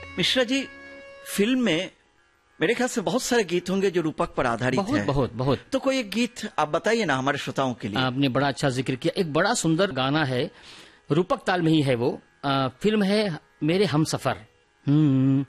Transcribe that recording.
Mishra ji, film में मेरे ख्याल से बहुत सारे गीत होंगे जो रूपक पर आधारित हैं। बहुत बहुत। तो कोई एक गीत आप बताइए ना हमारे श्रोताओं के लिए। आपने बड़ा अच्छा जिक्र किया। एक बड़ा सुंदर गाना है, रूपक ताल में ही है वो। फिल्म है मेरे हमसफर।